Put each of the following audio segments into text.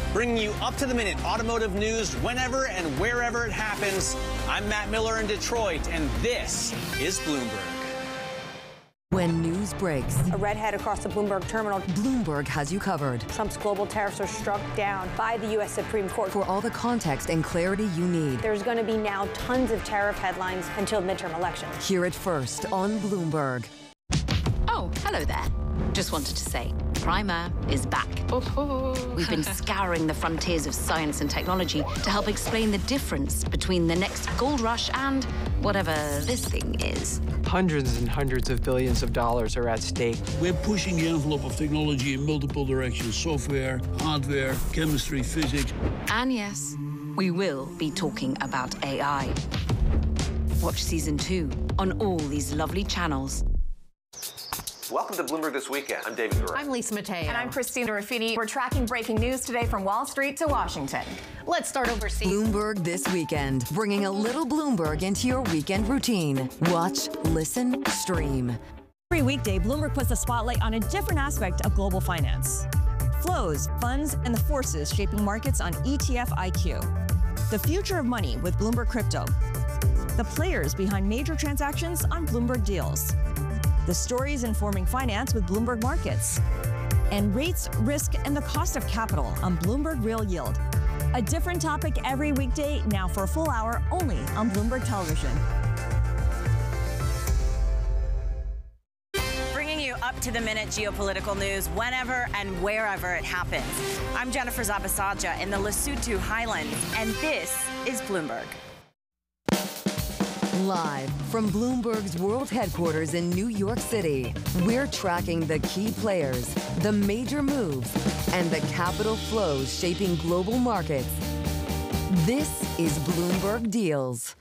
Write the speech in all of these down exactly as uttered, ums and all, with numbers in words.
bringing you up-to-the-minute automotive news whenever and wherever it happens. I'm Matt Miller in Detroit, and this is Bloomberg. When news breaks, a redhead across the Bloomberg terminal. Bloomberg has you covered. Trump's global tariffs are struck down by the U S Supreme Court. For all the context and clarity you need. There's going to be now tons of tariff headlines until midterm elections. Hear it first on Bloomberg. Oh, hello there. Just wanted to say, Primer is back. Oh. We've been scouring the frontiers of science and technology to help explain the difference between the next gold rush and whatever this thing is. Hundreds and hundreds of billions of dollars are at stake. We're pushing the envelope of technology in multiple directions: software, hardware, chemistry, physics. And yes, we will be talking about A I. Watch season two on all these lovely channels. Welcome to Bloomberg This Weekend. I'm David Gura. I'm Lisa Mateo. And I'm Christina Ruffini. We're tracking breaking news today from Wall Street to Washington. Let's start overseas. Bloomberg This Weekend, bringing a little Bloomberg into your weekend routine. Watch, listen, stream. Every weekday, Bloomberg puts the spotlight on a different aspect of global finance. Flows, funds, and the forces shaping markets on E T F I Q. The future of money with Bloomberg Crypto. The players behind major transactions on Bloomberg Deals. The stories informing finance with Bloomberg Markets. And rates, risk, and the cost of capital on Bloomberg Real Yield. A different topic every weekday, now for a full hour only on Bloomberg Television. Bringing you up-to-the-minute geopolitical news whenever and wherever it happens. I'm Jennifer Zabasaja in the Lesotho Highlands, and this is Bloomberg. Live from Bloomberg's world headquarters in New York City, we're tracking the key players, the major moves, and the capital flows shaping global markets. This is Bloomberg Deals.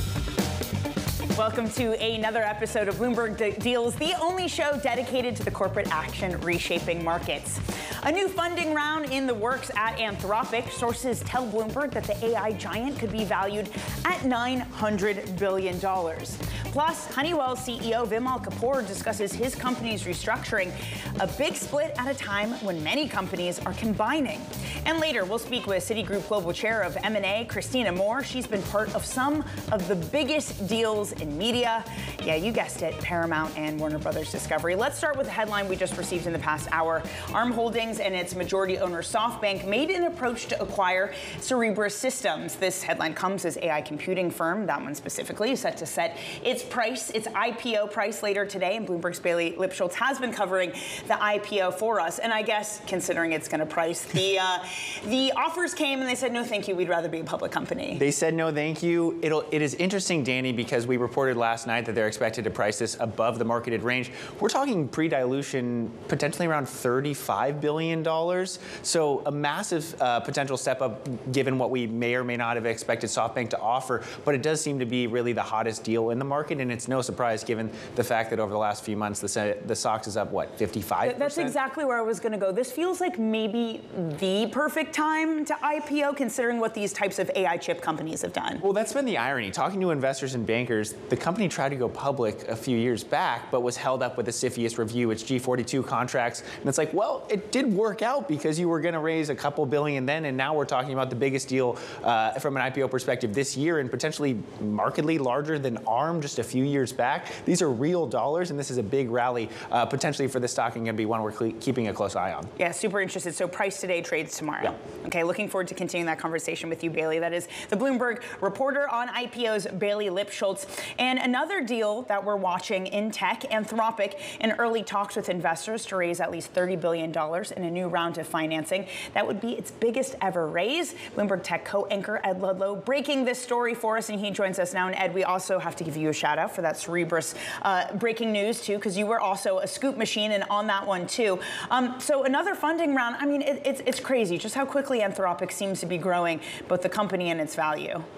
Welcome to another episode of Bloomberg De- Deals, the only show dedicated to the corporate action reshaping markets. A new funding round in the works at Anthropic. Sources tell Bloomberg that the A I giant could be valued at nine hundred billion dollars. Plus, Honeywell C E O Vimal Kapur discusses his company's restructuring, a big split at a time when many companies are combining. And later, we'll speak with Citigroup Global Chair of M and A, Christina Moore. She's been part of some of the biggest deals in media. Yeah, you guessed it, Paramount and Warner Brothers Discovery. Let's start with a headline we just received in the past hour. Arm Holdings and its majority owner SoftBank made an approach to acquire Cerebras Systems. This headline comes as A I computing firm, that one specifically, is set to set its price, its I P O price later today, and Bloomberg's Bailey Lipschultz has been covering the I P O for us. And I guess, considering it's going to price, the uh, the offers came and they said, no, thank you, we'd rather be a public company. They said no, thank you. It'll, it is interesting, Danny, because we reported last night that they're expected to price this above the marketed range. We're talking pre-dilution potentially around thirty-five billion dollars. So a massive uh, potential step up given what we may or may not have expected SoftBank to offer. But it does seem to be really the hottest deal in the market. And it's no surprise given the fact that over the last few months, the, the stocks is up, what, fifty-five percent? That's exactly where I was going to go. This feels like maybe the perfect time to I P O, considering what these types of A I chip companies have done. Well, that's been the irony. Talking to investors and bankers, the company tried to go public a few years back, but was held up with the CFIUS review, its G forty-two contracts. And it's like, well, it did work out because you were going to raise a couple billion then, and now we're talking about the biggest deal uh, from an I P O perspective this year, and potentially markedly larger than ARM just a few years back. These are real dollars, and this is a big rally uh, potentially for the stock, and going to be one we're cl- keeping a close eye on. Yeah, super interested. So price today, trades tomorrow. Yeah. Okay, looking forward to continuing that conversation with you, Bailey. That is the Bloomberg reporter on I P Os, Bailey Lipschultz. And another deal that we're watching in tech, Anthropic, in early talks with investors to raise at least thirty billion dollars in a new round of financing. That would be its biggest ever raise. Bloomberg Tech co-anchor Ed Ludlow breaking this story for us, and he joins us now. And Ed, we also have to give you a shout out for that Cerebras uh, breaking news too, because you were also a scoop machine and on that one too. Um, so another funding round. I mean, it, it's, it's crazy just how quickly Anthropic seems to be growing, both the company and its value.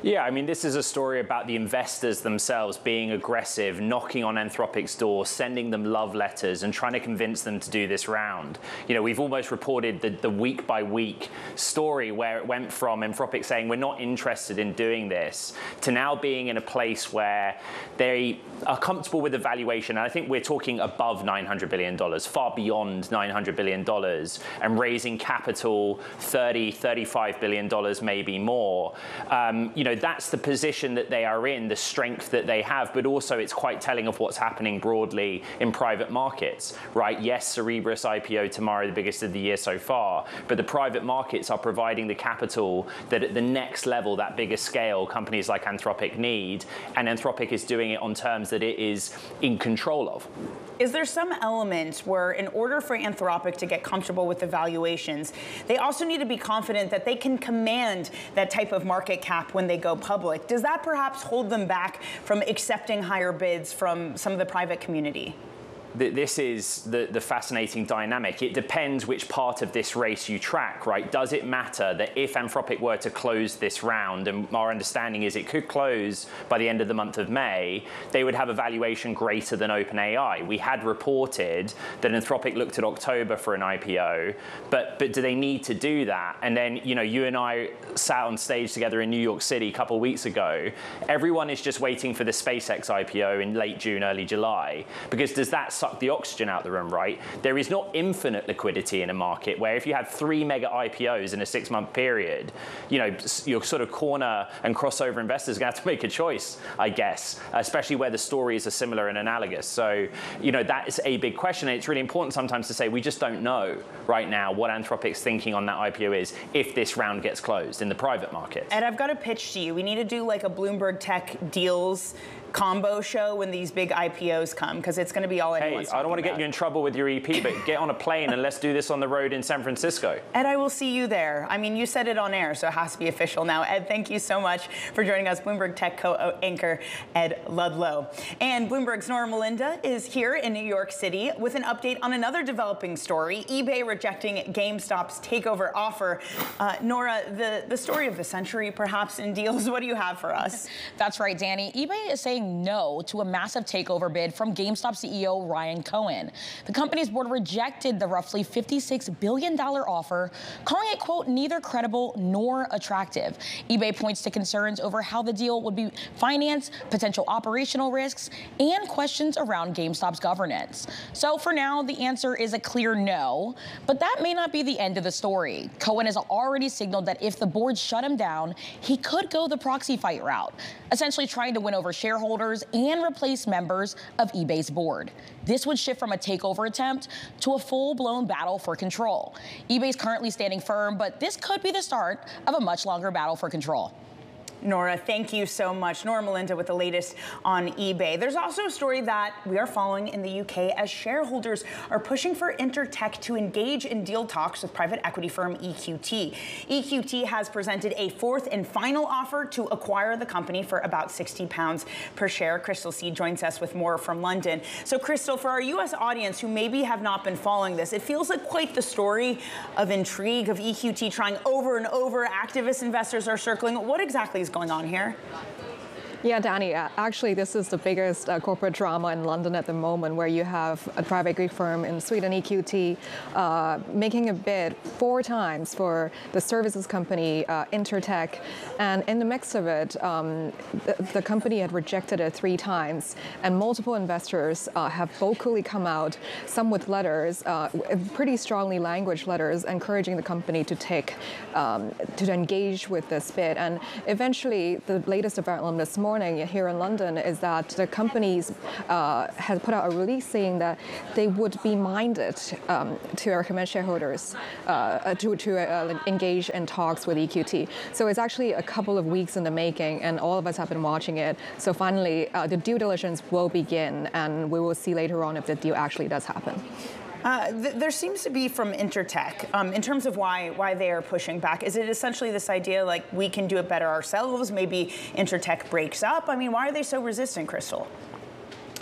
Yeah, I mean, this is a story about the investors themselves being aggressive, knocking on Anthropic's door, sending them love letters and trying to convince them to do this round. You know, we've almost reported the, the week by week story where it went from Anthropic saying we're not interested in doing this to now being in a place where they are comfortable with the valuation. And I think we're talking above nine hundred billion dollars, far beyond nine hundred billion dollars, and raising capital thirty, thirty-five billion dollars, maybe more. Um, you know, that's the position that they are in, the strength that they have, but also it's quite telling of what's happening broadly in private markets, right? Yes, Cerebras I P O tomorrow, the biggest of the year so far, but the private markets are providing the capital that at the next level, that bigger scale, companies like Anthropic need, and Anthropic is doing it on terms that it is in control of. Is there some element where in order for Anthropic to get comfortable with the valuations, they also need to be confident that they can command that type of market cap when they go public? Does that perhaps hold them back from accepting higher bids from some of the private community? This is the, the fascinating dynamic. It depends which part of this race you track, right? Does it matter that if Anthropic were to close this round, and our understanding is it could close by the end of the month of May, they would have a valuation greater than OpenAI. We had reported that Anthropic looked at October for an I P O, but, but do they need to do that? And then, you know, you and I sat on stage together in New York City a couple of weeks ago. Everyone is just waiting for the SpaceX I P O in late June, early July, because does that suck the oxygen out the room, right? There is not infinite liquidity in a market where if you have three mega I P Os in a six-month period, you know, your sort of corner and crossover investors are going to have to make a choice, I guess, especially where the stories are similar and analogous. So, you know, that is a big question. And it's really important sometimes to say we just don't know right now what Anthropic's thinking on that I P O is if this round gets closed in the private market. Ed, I've got a pitch to you. We need to do like a Bloomberg Tech deals combo show when these big I P Os come, because it's going to be all anyone's Hey, I don't want to about. get you in trouble with your E P, but get on a plane and let's do this on the road in San Francisco. Ed, I will see you there. I mean, you said it on air, so it has to be official now. Ed, thank you so much for joining us, Bloomberg Tech co-anchor Ed Ludlow. And Bloomberg's Nora Melinda is here in New York City with an update on another developing story, eBay rejecting GameStop's takeover offer. Uh, Nora, the, the story of the century, perhaps, in deals. What do you have for us? That's right, Danny. eBay is saying no to a massive takeover bid from GameStop C E O Ryan Cohen. The company's board rejected the roughly fifty-six billion dollars offer, calling it, quote, neither credible nor attractive. eBay points to concerns over how the deal would be financed, potential operational risks, and questions around GameStop's governance. So for now, the answer is a clear no, but that may not be the end of the story. Cohen has already signaled that if the board shut him down, he could go the proxy fight route, essentially trying to win over shareholders and replace members of eBay's board. This would shift from a takeover attempt to a full-blown battle for control. eBay's currently standing firm, but this could be the start of a much longer battle for control. Nora, thank you so much. Nora Melinda with the latest on eBay. There's also a story that we are following in the U K as shareholders are pushing for Intertek to engage in deal talks with private equity firm E Q T. E Q T has presented a fourth and final offer to acquire the company for about sixty pounds per share. Crystal Seed joins us with more from London. So Crystal, for our U S audience who maybe have not been following this, it feels like quite the story of intrigue of E Q T trying over and over. Activist investors are circling. What exactly is going on here? Yeah, Danny, uh, actually, this is the biggest uh, corporate drama in London at the moment, where you have a private equity firm in Sweden, E Q T, uh, making a bid four times for the services company, uh, Intertek. And in the mix of it, um, the, the company had rejected it three times. And multiple investors uh, have vocally come out, some with letters, uh, pretty strongly languaged letters, encouraging the company to take, um, to engage with this bid. And eventually, the latest development this morning here in London is that the companies uh, has put out a release saying that they would be minded um, to recommend shareholders uh, to, to uh, engage in talks with E Q T. So it's actually a couple of weeks in the making, and all of us have been watching it. So finally, uh, the due diligence will begin, and we will see later on if the deal actually does happen. Uh, th there seems to be from Intertek, um, in terms of why why they are pushing back. Is it essentially this idea like we can do it better ourselves? Maybe Intertek breaks up? I mean, why are they so resistant, Crystal?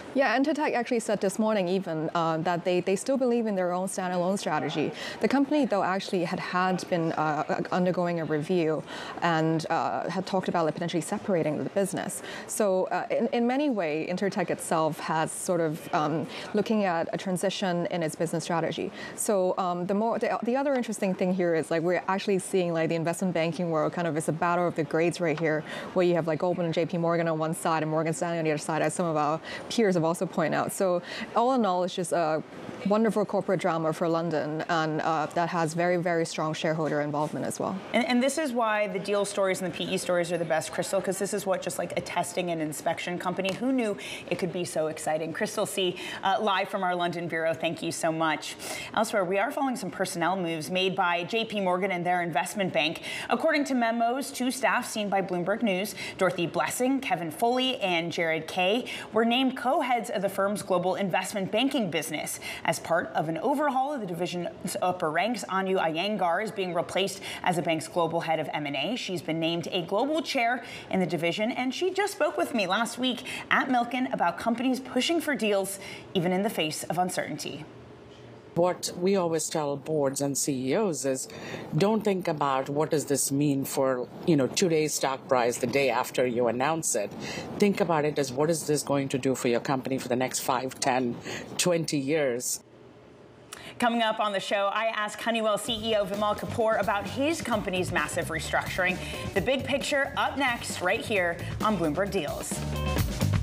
Yeah, Intertek actually said this morning even uh, that they, they still believe in their own standalone strategy. The company, though, actually had had been uh, undergoing a review and uh, had talked about like, potentially separating the business. So uh, in, in many ways, Intertek itself has sort of um, looking at a transition in its business strategy. So um, the more the, the other interesting thing here is like we're actually seeing like the investment banking world kind of is a battle of the grades right here, where you have like Goldman and J P Morgan on one side and Morgan Stanley on the other side, as some of our peers have also pointed out. So all in all, it's just a wonderful corporate drama for London, and uh, that has very, very strong shareholder involvement as well. And, and this is why the deal stories and the P E stories are the best, Crystal, because this is what just like a testing and inspection company. Who knew it could be so exciting? Crystal C, uh, live from our London bureau. Thank you so much. Elsewhere, we are following some personnel moves made by J P Morgan and their investment bank. According to memos, two staff seen by Bloomberg News, Dorothy Blessing, Kevin Foley, and Jared Kay, were named co-heads of the firm's global investment banking business. As part of an overhaul of the division's upper ranks, Anu Iyengar is being replaced as the bank's global head of M and A. She's been named a global chair in the division, and she just spoke with me last week at Milken about companies pushing for deals even in the face of uncertainty. What we always tell boards and C E Os is don't think about what does this mean for, you know, today's stock price the day after you announce it. Think about it as what is this going to do for your company for the next five, ten, twenty years. Coming up on the show, I ask Honeywell C E O Vimal Kapur about his company's massive restructuring. The big picture up next, right here on Bloomberg Deals.